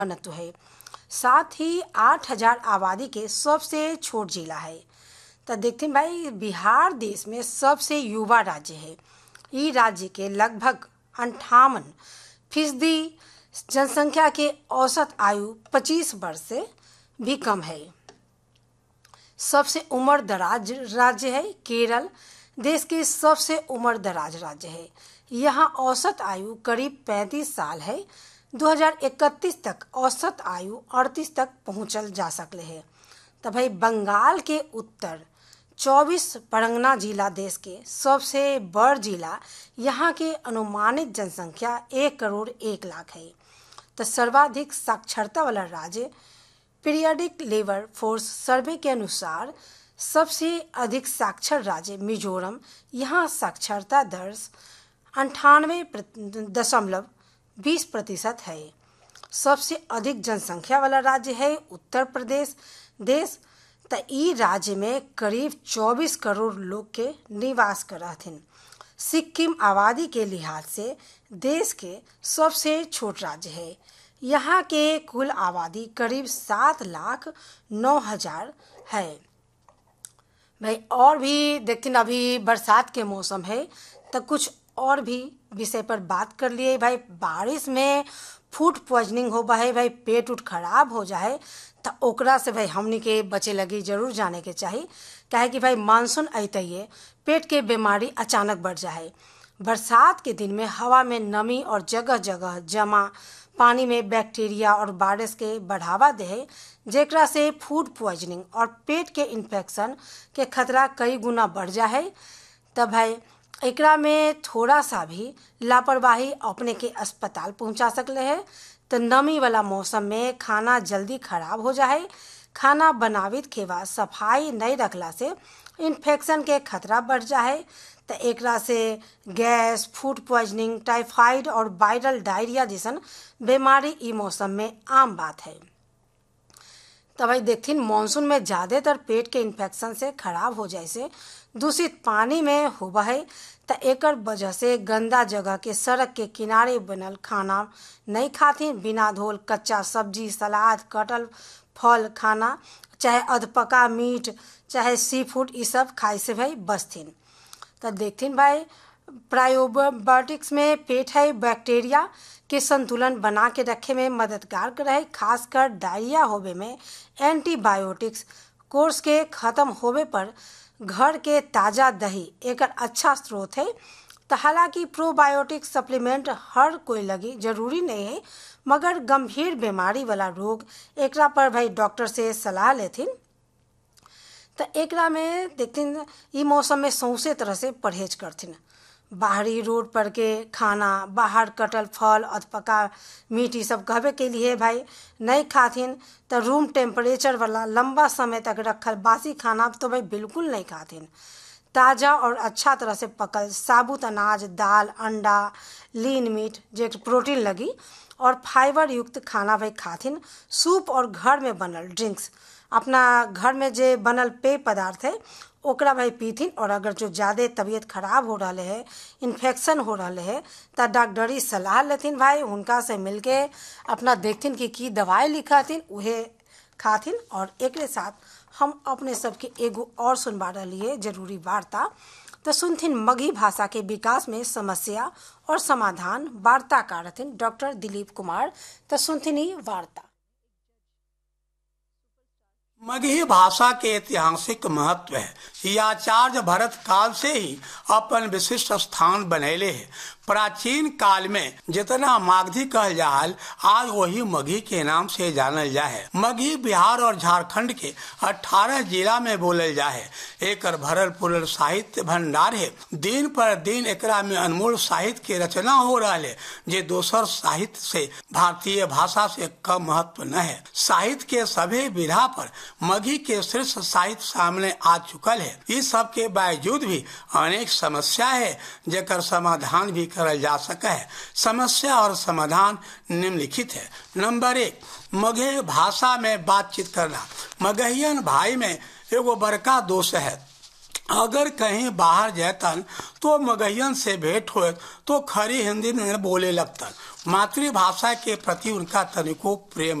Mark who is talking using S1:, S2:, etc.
S1: घनत्व है। साथ ही 8,000 आबादी के सबसे छोट जिला है। तो देखते हैं भाई, बिहार देश में सबसे युवा राज्य है। ये राज्य के लगभग 58% जनसंख्या के औसत आयु 25 वर्ष से भी कम है। सबसे उम्र दराज राज्य है केरल, देश के सबसे उम्र दराज राज्य है। यहाँ औसत आयु करीब 35 साल है। 2031 तक औसत आयु 38 तक पहुँचल जा सकले है। तो भाई, बंगाल के उत्तर 24 परगना जिला देश के सबसे बड़ जिला। यहाँ के अनुमानित जनसंख्या 1 करोड़ 1 लाख है। तो सर्वाधिक साक्षरता वाला राज्य पीरियडिक लेबर फोर्स सर्वे के अनुसार सबसे अधिक साक्षर राज्य मिजोरम। यहाँ साक्षरता दर 98.20% है। सबसे अधिक जनसंख्या वाला राज्य है उत्तर प्रदेश देश। तो ई राज्य में करीब 24 करोड़ लोग के निवास करथिन। सिक्किम आबादी के लिहाज से देश के सबसे छोट राज्य है। यहाँ के कुल आबादी करीब 7,09,000 है। भाई, और भी देखते हैं, अभी बरसात के मौसम है तो कुछ और भी विषय पर बात कर लिए। भाई, बारिश में फूड पॉइजनिंग हो है भाई, पेट उठ खराब हो जाए तो ओकरा से भाई हमनी के बचे लगी जरूर जाने के चाहिए। काहे कि भाई मानसून अइतैये पेट के बीमारी अचानक बढ़ जाए। बरसात के दिन में हवा में नमी और जगह जगह जमा पानी में बैक्टीरिया और वायरस के बढ़ावा दे, जेकरा से फूड पॉइजनिंग और पेट के इन्फेक्शन के खतरा कई गुना बढ़ जाए। तब भाई एकरा में थोड़ा सा भी लापरवाही अपने के अस्पताल पहुंचा सकले है। तो नमी वाला मौसम में खाना जल्दी खराब हो जाए। खाना बनावित के बाद सफाई नहीं रखला से इन्फेक्शन के खतरा बढ़ जाए। तो एकरा से गैस, फूड पॉइजनिंग, टाइफाइड और वायरल डायरिया जैसन बीमारी ई मौसम में आम बात है। तो भाई देखथिन, मानसून में ज़्यादातर पेट के इन्फेक्शन से खराब हो जाए से दूषित पानी में होबा है। तो एकर वजह से गंदा जगह के सड़क के किनारे बनल खाना नहीं खाथिन। बिना धोल कच्चा सब्जी, सलाद, कटल फल खाना, चाहे अधपका मीट, चाहे सी फूड, ये सब खाए से भाई बचथिन। तो देखथिन भाई, प्रोबायोटिक्स में पेट है बैक्टीरिया के संतुलन बना के रखे में मददगार करे है। खासकर डायरिया होवे में एंटीबायोटिक्स कोर्स के खत्म होवे पर घर के ताज़ा दही एक अच्छा स्रोत है। तो हालांकि प्रोबायोटिक सप्लीमेंट हर कोई लगी जरूरी नहीं है, मगर गंभीर बीमारी वाला रोग एकरा पर भाई डॉक्टर से सलाह लेथिन। तो एकरा में देखथिन, ई मौसम में सौंसे तरह से परहेज करथिन। बाहरी रोड पर के खाना, बाहर कटल फल, अधपका मीट, ये सब कहबे के लिए भाई नहीं खाथिन। तो रूम टेम्परेचर वाला लंबा समय तक रखल बासी खाना तो भाई बिल्कुल नहीं खाथिन। ताज़ा और अच्छा तरह से पकल साबुत अनाज, दाल, अंडा, लीन मीट जो प्रोटीन लगी और फाइबर युक्त खाना भाई खाथिन। सूप और घर में बनल ड्रिंक्स, अपना घर में जो बनल पेय पदार्थ है ओकरा भाई पीथिन। और अगर जो ज़्यादा तबीयत खराब हो रहा है, इन्फेक्शन हो रहा है, तो डॉक्टरी सलाह लेथिन भाई। उनका से मिलके अपना देखथिन कि की दवाई लिखाथिन उहे खाथिन। और एक साथ हम अपने सबके एगो और सुनवा रही जरूरी वार्ता। तो सुनथिन, मगही भाषा के विकास में समस्या और समाधान वार्ताकार हथिन डॉक्टर दिलीप कुमार। तो सुनथिन ही वार्ता।
S2: मगही भाषा के ऐतिहासिक महत्व है। यह आचार्य भरत काल से ही अपन विशिष्ट स्थान बनैले है। प्राचीन काल में जितना मागधी कहल जाल, आज वही मगही के नाम से जानल जाए। मगही बिहार और झारखंड के 18 जिला में बोलल जाए। एकर भरल पुरल साहित्य भंडार है। दिन पर दिन एकरा में अनमोल साहित्य के रचना हो रहा है, जे दोसर साहित्य से भारतीय भाषा से कम महत्व न है। साहित्य के सभी विधा पर मगही के श्रेष्ठ साहित्य सामने आ चुकल है। इस सब के बावजूद भी अनेक समस्या है जेकर समाधान भी करल जा सके है। समस्या और समाधान निम्नलिखित है। नंबर 1, मगही भाषा में बातचीत करना। मगहियन भाई में एगो बड़का दोष है, अगर कहीं बाहर जातन तो मगहियन से भेंट हो तो खरी हिंदी में बोले लगतन। मातृभाषा के प्रति उनका तनिको प्रेम